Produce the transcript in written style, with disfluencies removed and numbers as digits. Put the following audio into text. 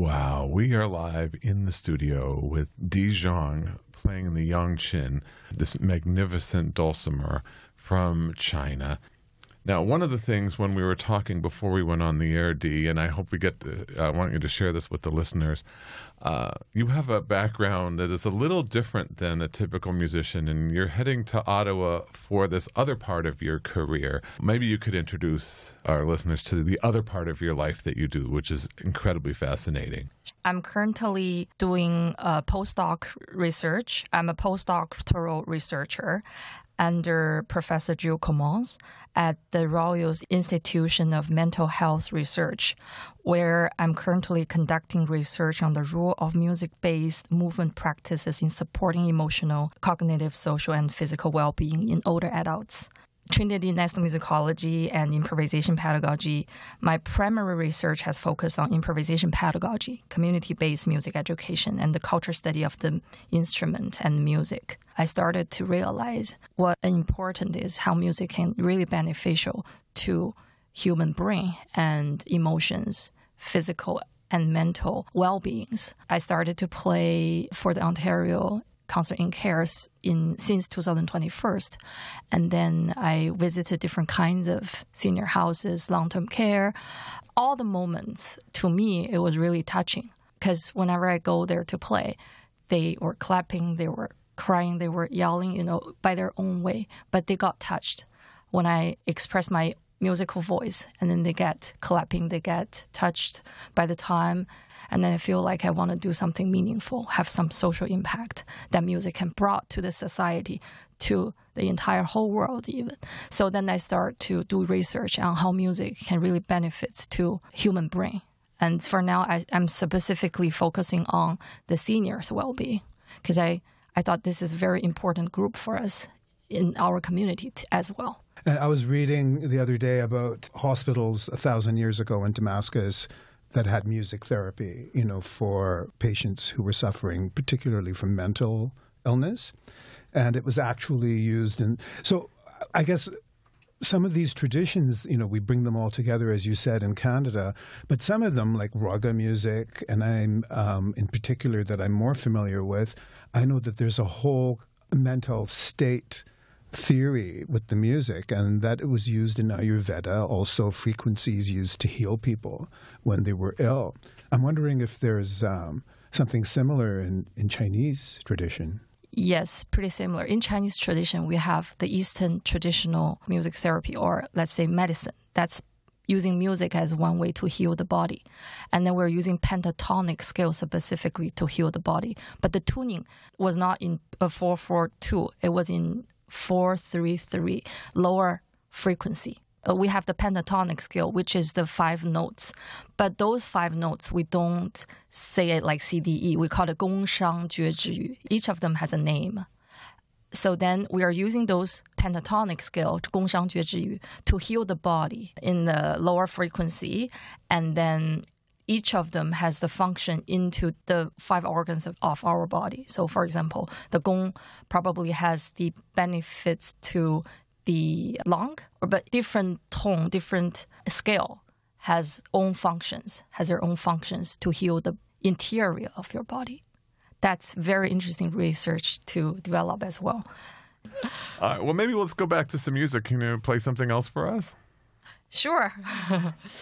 Wow, we are live in the studio with Di Zhang playing the Yangqin, this magnificent dulcimer from China. Now, one of the things when we were talking before we went on the air, Dee, and I hope I want you to share this with the listeners, you have a background that is a little different than a typical musician, and you're heading to Ottawa for this other part of your career. Maybe you could introduce our listeners to the other part of your life that you do, which is incredibly fascinating. I'm currently doing postdoc research. I'm a postdoctoral researcher under Professor Gilles Commons at the Royal Institution of Mental Health Research, where I'm currently conducting research on the role of music-based movement practices in supporting emotional, cognitive, social, and physical well-being in older adults. Trinity National Musicology and Improvisation Pedagogy, my primary research has focused on improvisation pedagogy, community-based music education, and the cultural study of the instrument and music. I started to realize what important is how music can really beneficial to human brain and emotions, physical and mental well-beings. I started to play for the Ontario Concert in Care since 2021, and then I visited different kinds of senior houses, long-term care. All the moments, to me, it was really touching, because whenever I go there to play, they were clapping, they were crying, they were yelling, by their own way, but they got touched when I express my musical voice, and then they get clapping, they get touched by the time. And then I feel like I want to do something meaningful, have some social impact that music can brought to the society, to the entire whole world even. So then I start to do research on how music can really benefit to human brain. And for now, I'm specifically focusing on the seniors' well-being, because I thought this is a very important group for us in our community as well. And I was reading the other day about hospitals 1,000 years ago in Damascus that had music therapy, for patients who were suffering particularly from mental illness. And it was actually used so I guess some of these traditions, we bring them all together, as you said, in Canada, but some of them, like raga music, and I'm, in particular, that I'm more familiar with, I know that there's a whole mental state theory with the music, and that it was used in Ayurveda, also frequencies used to heal people when they were ill. I'm wondering if there's something similar in Chinese tradition. Yes, pretty similar. In Chinese tradition, we have the Eastern traditional music therapy, or let's say medicine. That's using music as one way to heal the body. And then we're using pentatonic scale specifically to heal the body. But the tuning was not in a 4/4-2. It was in 4/3/3, lower frequency. We have the pentatonic scale, which is the 5 notes. But those 5 notes, we don't say it like CDE. We call it 宫商角徵羽. Each of them has a name. So then we are using those pentatonic scale, 宫商角徵羽, to heal the body in the lower frequency. And then each of them has the function into the 5 organs of our body. So, for example, the gong probably has the benefits to the lung, but different tone, different scale has their own functions to heal the interior of your body. That's very interesting research to develop as well. Well, maybe let's go back to some music. Can you play something else for us? Sure.